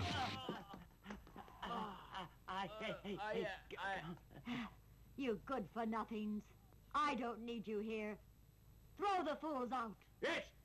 You good-for-nothings. I don't need you here. Throw the fools out. Yes,